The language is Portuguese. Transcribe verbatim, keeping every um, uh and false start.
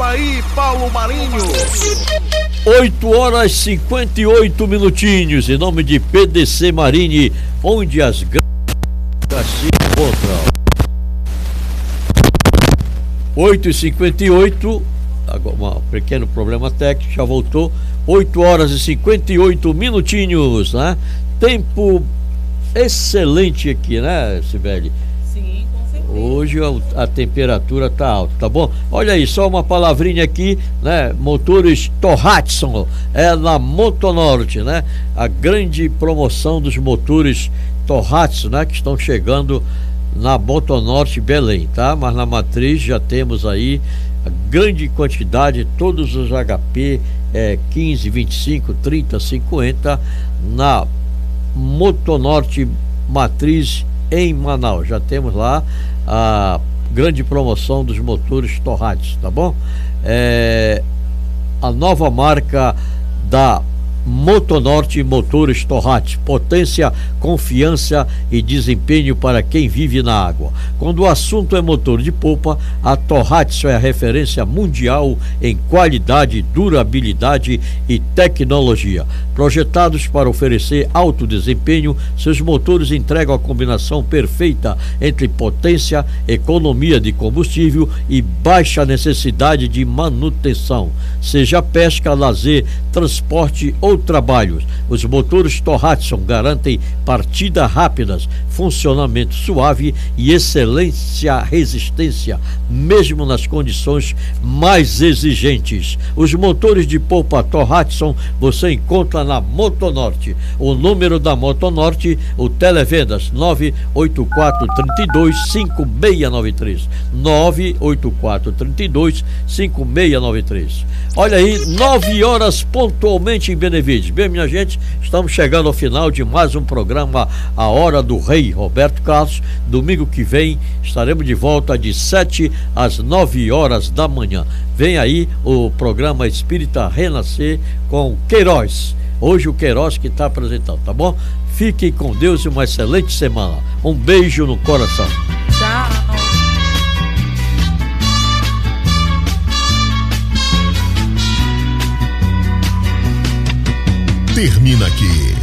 aí, Paulo Marinho. oito horas e cinquenta e oito minutinhos, em nome de P D C Marine, onde as grandes se encontram. oito e cinquenta e oito, agora um pequeno problema técnico, já voltou. oito horas e cinquenta e oito minutinhos, né? Tempo excelente aqui, né, Sibeli? Sim, com certeza. Hoje a, a temperatura tá alta, tá bom? Olha aí, só uma palavrinha aqui, né? Motores Thorratson, é na Motonorte, né? A grande promoção dos motores Thorratson, né? Que estão chegando na Motonorte Belém, tá? Mas na matriz já temos aí a grande quantidade, todos os H P é, quinze, vinte e cinco, trinta, cinquenta na Motonorte Matriz em Manaus. Já temos lá a grande promoção dos motores Thorratson, tá bom? É, a nova marca da Motonorte Motores Thorratson, potência, confiança e desempenho para quem vive na água. Quando o assunto é motor de polpa, a Thorratson é a referência mundial em qualidade, durabilidade e tecnologia. Projetados para oferecer alto desempenho, seus motores entregam a combinação perfeita entre potência, economia de combustível e baixa necessidade de manutenção. Seja pesca, lazer, transporte ou trabalhos, os motores Thorratson garantem partidas rápidas, funcionamento suave e excelência resistência, mesmo nas condições mais exigentes. Os motores de polpa Thorratson você encontra na Motonorte. O número da Motonorte, o televendas nove oito quatro, três dois, cinco seis nove três, nove oito quatro, três dois, cinco seis nove três. Olha aí, nove horas pontualmente em Benevides. Bem, minha gente, estamos chegando ao final de mais um programa A Hora do Rei Roberto Carlos. Domingo que vem estaremos de volta de sete às nove horas da manhã. Vem aí o programa Espírita Renascer com Queiroz. Hoje o Queiroz que está apresentando, tá bom? Fiquem com Deus e uma excelente semana. Um beijo no coração. Tchau. Termina aqui